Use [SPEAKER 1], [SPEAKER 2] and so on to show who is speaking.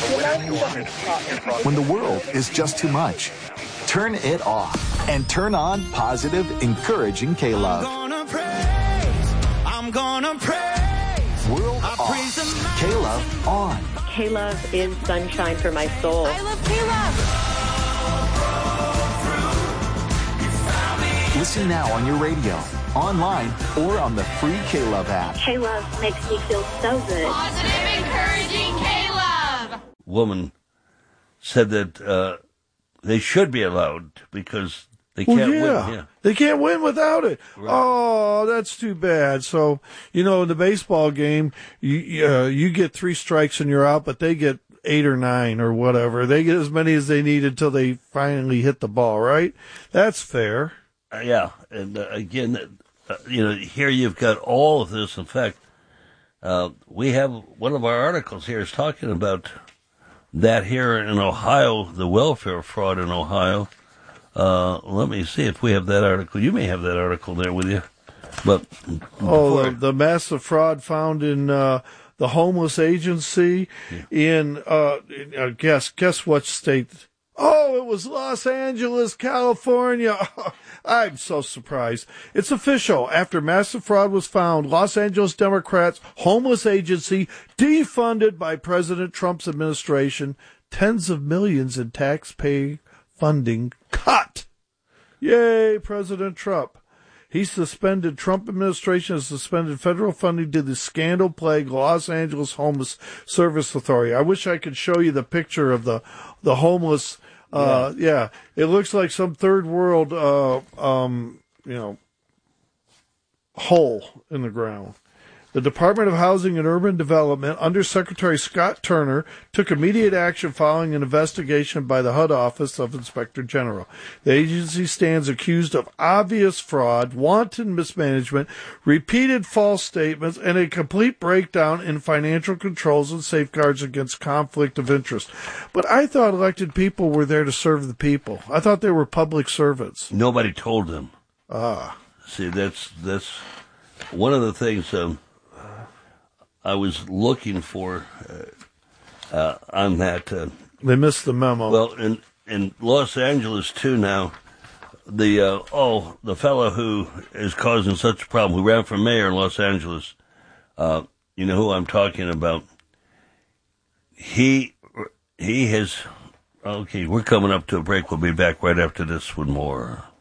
[SPEAKER 1] When the world is just too much, turn it off and turn on positive, encouraging K-Love.
[SPEAKER 2] I'm gonna praise.
[SPEAKER 1] World off. K-Love on.
[SPEAKER 3] K-Love is sunshine for my soul.
[SPEAKER 4] I love K-Love.
[SPEAKER 1] Listen now on your radio, online, or on the free K-Love app.
[SPEAKER 3] K-Love makes me feel so good.
[SPEAKER 4] Positive, encouraging K-Love.
[SPEAKER 5] Woman said that they should be allowed because they can't win. Yeah.
[SPEAKER 6] They can't win without it.
[SPEAKER 5] Right.
[SPEAKER 6] Oh, that's too bad. So, in the baseball game, you get 3 strikes and you're out, but they get 8 or 9 or whatever. They get as many as they need until they finally hit the ball, right? That's fair.
[SPEAKER 5] Yeah. And again, here you've got all of this. In fact, we have one of our articles here is talking about that here in Ohio, the welfare fraud in Ohio. Let me see if we have that article. You may have that article there with you. But
[SPEAKER 6] the massive fraud found in the homeless agency in guess what state? Oh, it was Los Angeles, California. I'm so surprised. It's official. After massive fraud was found, Los Angeles Democrats' homeless agency defunded by President Trump's administration, tens of millions in taxpayer funding cut. Yay, President Trump. Trump administration has suspended federal funding to the scandal-plagued Los Angeles Homeless Service Authority. I wish I could show you the picture of the homeless. It looks like some third world, hole in the ground. The Department of Housing and Urban Development, under Secretary Scott Turner, took immediate action following an investigation by the HUD Office of Inspector General. The agency stands accused of obvious fraud, wanton mismanagement, repeated false statements, and a complete breakdown in financial controls and safeguards against conflict of interest. But I thought elected people were there to serve the people. I thought they were public servants.
[SPEAKER 5] Nobody told them. See, that's one of the things I was looking for on that.
[SPEAKER 6] They missed the memo.
[SPEAKER 5] Well, in Los Angeles, too, now, the fellow who is causing such a problem, who ran for mayor in Los Angeles, you know who I'm talking about. He has... Okay, we're coming up to a break. We'll be back right after this with more.